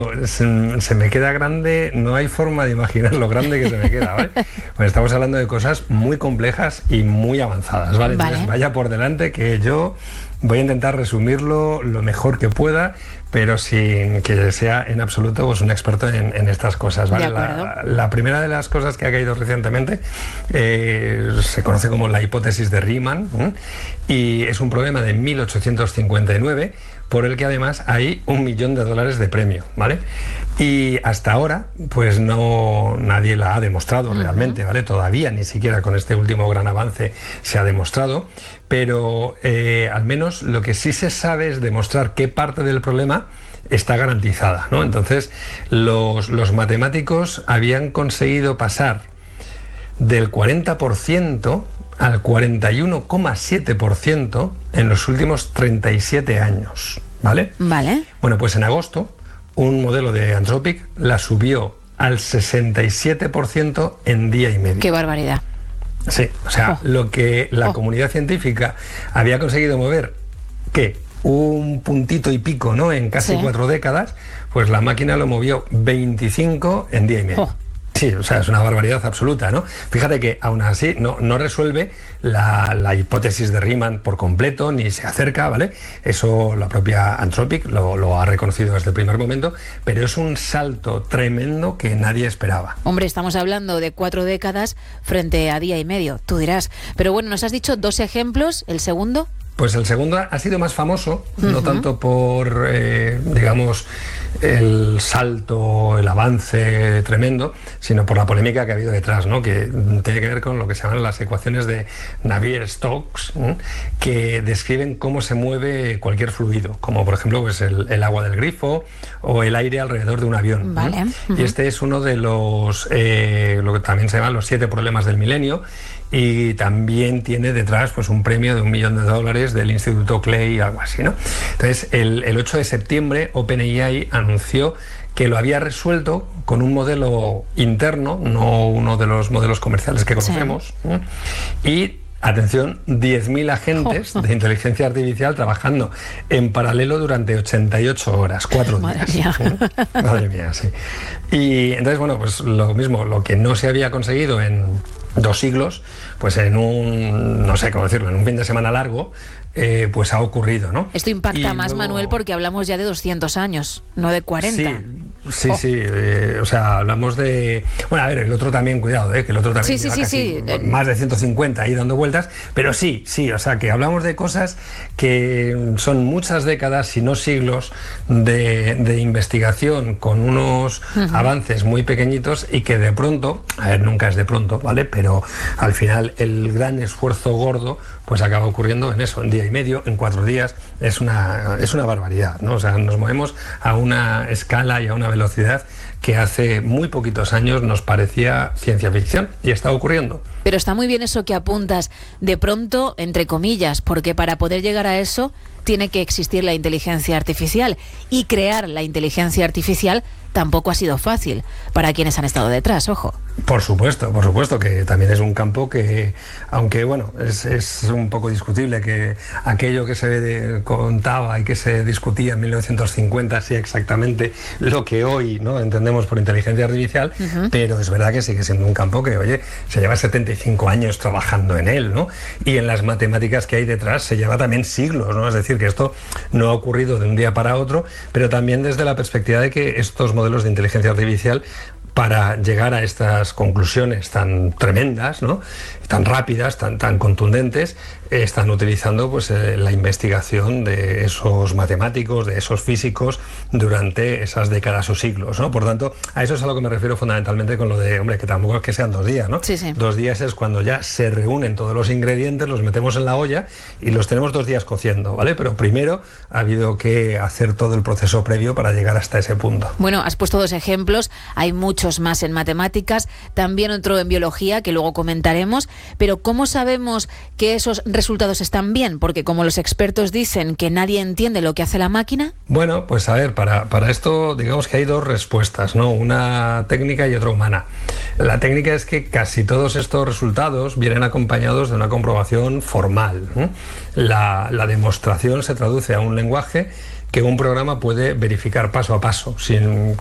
se me queda grande, no hay forma de imaginar lo grande que se me queda, ¿vale? Pues estamos hablando de cosas muy complejas y muy avanzadas, ¿vale? Entonces, vaya por delante que yo voy a intentar resumirlo lo mejor que pueda, pero sin que sea en absoluto pues, un experto en estas cosas, ¿vale? La primera de las cosas que ha caído recientemente se conoce como la hipótesis de Riemann, y es un problema de 1859 por el que además hay $1 millón de premio, ¿vale? Y hasta ahora, pues nadie la ha demostrado realmente, ¿vale? Todavía ni siquiera con este último gran avance se ha demostrado, pero al menos lo que sí se sabe es demostrar qué parte del problema está garantizada, ¿no? Entonces, los matemáticos habían conseguido pasar del 40% al 41,7% en los últimos 37 años, ¿vale? Vale. Bueno, pues en agosto un modelo de Anthropic la subió al 67% en día y medio. ¡Qué barbaridad! Sí, o sea, lo que la comunidad científica había conseguido mover, ¿qué? Un puntito y pico, ¿no? En casi 4 décadas, pues la máquina lo movió 25 en día y medio. Sí, o sea, es una barbaridad absoluta, ¿no? Fíjate que aún así no resuelve la hipótesis de Riemann por completo, ni se acerca, ¿vale? Eso la propia Anthropic lo ha reconocido desde el primer momento, pero es un salto tremendo que nadie esperaba. Hombre, estamos hablando de 4 décadas frente a día y medio, tú dirás. Pero bueno, nos has dicho 2 ejemplos, ¿el segundo? Pues el segundo ha sido más famoso, no tanto por, digamos, el salto, el avance tremendo, sino por la polémica que ha habido detrás, ¿no? Que tiene que ver con lo que se llaman las ecuaciones de Navier-Stokes, que describen cómo se mueve cualquier fluido, como por ejemplo pues el agua del grifo o el aire alrededor de un avión. Vale. Y este es uno de los, lo que también se llaman los 7 problemas del milenio, y también tiene detrás pues un premio de $1 millón del Instituto Clay, algo así, ¿no? Entonces, el 8 de septiembre OpenAI anunció que lo había resuelto con un modelo interno, no uno de los modelos comerciales que conocemos, y atención, 10.000 agentes de inteligencia artificial trabajando en paralelo durante 88 horas, 4 días. Madre mía. Madre mía, sí. Y entonces, bueno, pues lo mismo, lo que no se había conseguido en 2 siglos, pues en un, no sé cómo decirlo, en un fin de semana largo, pues ha ocurrido, ¿no? Esto impacta más, Manuel, porque hablamos ya de 200 años, no de 40. Sí, o sea, hablamos de... Bueno, a ver, el otro también, cuidado, que el otro también lleva casi más de 150 ahí dando vueltas, pero sí, o sea, que hablamos de cosas que son muchas décadas, si no siglos, de investigación con unos avances muy pequeñitos y que de pronto, a ver, nunca es de pronto, ¿vale? Pero al final el gran esfuerzo gordo pues acaba ocurriendo en eso, en día y medio, en 4 días, es una barbaridad, ¿no? O sea, nos movemos a una escala y a una velocidad que hace muy poquitos años nos parecía ciencia ficción, y está ocurriendo. Pero está muy bien eso que apuntas, de pronto, entre comillas, porque para poder llegar a eso tiene que existir la inteligencia artificial, y crear la inteligencia artificial tampoco ha sido fácil para quienes han estado detrás, ojo. Por supuesto, que también es un campo que, aunque bueno, es un poco discutible que aquello que se contaba y que se discutía en 1950 sea exactamente lo que hoy, ¿no?, entendemos por inteligencia artificial, pero es verdad que sigue siendo un campo que, oye, se lleva 75 años trabajando en él, ¿no? Y en las matemáticas que hay detrás se lleva también siglos, ¿no? Es decir, que esto no ha ocurrido de un día para otro, pero también desde la perspectiva de que estos modelos de inteligencia artificial, para llegar a estas conclusiones tan tremendas, ¿no?, tan rápidas, tan contundentes, están utilizando pues la investigación de esos matemáticos, de esos físicos durante esas décadas o siglos, ¿no? Por tanto, a eso es a lo que me refiero fundamentalmente con lo de, hombre, que tampoco es que sean 2 días, ¿no? Sí. 2 días es cuando ya se reúnen todos los ingredientes, los metemos en la olla y los tenemos 2 días cociendo, ¿vale? Pero primero ha habido que hacer todo el proceso previo para llegar hasta ese punto. Bueno, has puesto 2 ejemplos, hay muchos más en matemáticas, también otro en biología que luego comentaremos, pero ¿cómo sabemos que esos resultados están bien? Porque como los expertos dicen que nadie entiende lo que hace la máquina. Bueno, pues a ver, para esto digamos que hay 2 respuestas, ¿no? Una técnica y otra humana. La técnica es que casi todos estos resultados vienen acompañados de una comprobación formal, ¿eh? La demostración se traduce a un lenguaje que un programa puede verificar paso a paso, sin